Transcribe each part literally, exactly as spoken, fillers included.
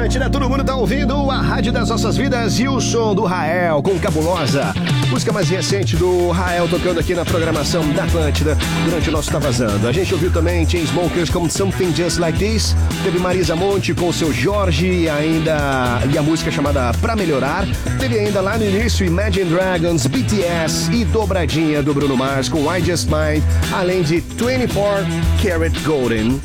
Atlântida, todo mundo tá ouvindo a Rádio das Nossas Vidas e o som do Rael com Cabulosa. Música mais recente do Rael tocando aqui na programação da Atlântida durante o nosso Tá Vazando. A gente ouviu também Chainsmokers com Something Just Like This, teve Marisa Monte com o seu Jorge e ainda e a música chamada Pra Melhorar. Teve ainda lá no início Imagine Dragons, B T S e dobradinha do Bruno Mars com I Just Might, além de vinte e quatro Karat Golden.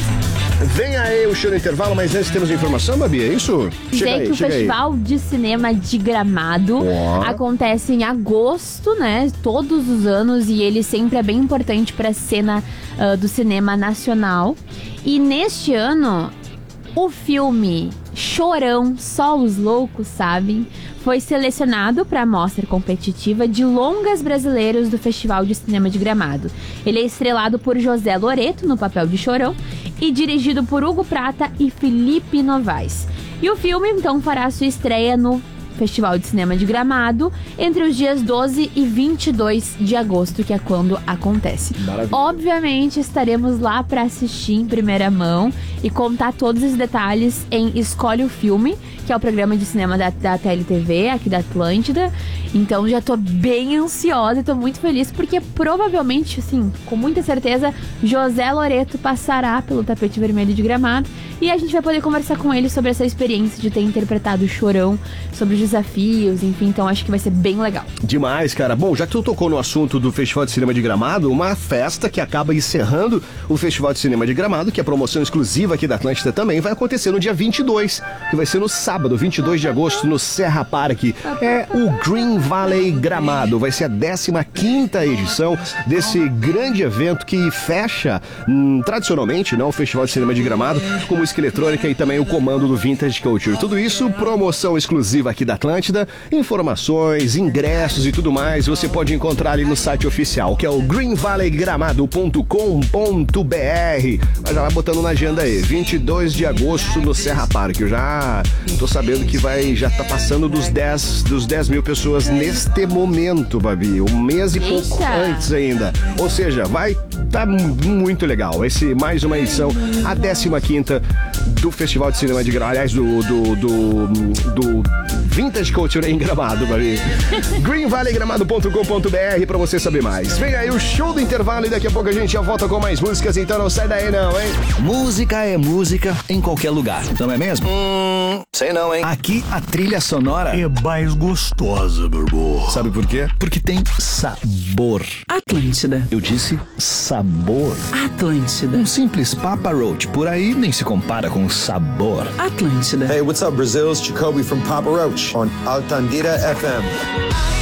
Vem aí o show no intervalo, mas antes temos informação, Babi, é isso? Dizer aí, que o Festival aí. de Cinema de Gramado oh. acontece em agosto, né? Todos os anos, e ele sempre é bem importante para a cena uh, do cinema nacional. E neste ano, o filme Chorão, Só os Loucos Sabem, foi selecionado para a mostra competitiva de longas brasileiros do Festival de Cinema de Gramado. Ele é estrelado por José Loreto no papel de Chorão e dirigido por Hugo Prata e Felipe Novaes. E o filme, então, fará sua estreia no Festival de Cinema de Gramado entre os dias doze e vinte e dois de agosto, que é quando acontece. Maravilha. Obviamente estaremos lá para assistir em primeira mão e contar todos os detalhes em Escolhe o Filme, que é o programa de cinema da, da T L T V aqui da Atlântida. Então já tô bem ansiosa e tô muito feliz porque provavelmente, assim, com muita certeza, José Loreto passará pelo tapete vermelho de Gramado e a gente vai poder conversar com ele sobre essa experiência de ter interpretado o Chorão, sobre os desafios, enfim, então acho que vai ser bem legal. Demais, cara. Bom, já que tu tocou no assunto do Festival de Cinema de Gramado, uma festa que acaba encerrando o Festival de Cinema de Gramado, que é promoção exclusiva aqui da Atlântida também, vai acontecer no dia vinte e dois, que vai ser no sábado, vinte e dois de agosto, no Serra Park. É o Green Valley Gramado. Vai ser a décima quinta edição desse grande evento que fecha, hum, tradicionalmente, não, o Festival de Cinema de Gramado, com música eletrônica e também o comando do Vintage Culture. Tudo isso, promoção exclusiva aqui da Atlântida. Informações, ingressos e tudo mais você pode encontrar ali no site oficial, que é o green valley gramado ponto com ponto b r. Mas já vai botando na agenda aí, vinte e dois de agosto no Serra Park. Eu já tô sabendo que vai, já tá passando dos dez, dos dez mil pessoas neste momento, Babi. Um mês e pouco Eita. antes ainda. Ou seja, vai tá muito legal. Esse mais uma edição, a décima quinta do Festival de Cinema de Gramado. Aliás, do, do, do, do Vintage Culture em Gramado, Babi. green valley gramado ponto com ponto b r pra você saber mais. Vem aí o show do intervalo e daqui a pouco a gente já volta com mais músicas, então não sai daí não, hein? Música é música em qualquer lugar, não é mesmo? Hum, sei não, hein? Aqui a trilha sonora é mais gostosa, meu irmão. Sabe por quê? Porque tem sabor. Atlântida. Eu disse sabor. Atlântida. Um simples Papa Roach por aí nem se compara com sabor. Atlântida. Hey, what's up, Brazil? It's Jacoby from Papa Roach on Altandira F M.